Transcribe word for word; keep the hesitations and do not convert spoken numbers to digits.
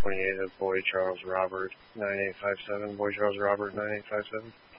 twenty-eight of Boy Charles Robert nine eight five seven. Boy Charles Robert nine eight five seven.